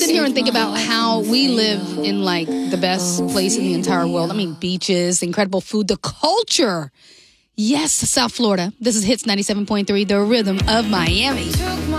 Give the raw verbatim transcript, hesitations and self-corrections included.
sit here and think about how we live in like the best place in the entire world. I mean, beaches, incredible food, the culture. Yes, South Florida. This is Hits ninety-seven point three, the rhythm of Miami.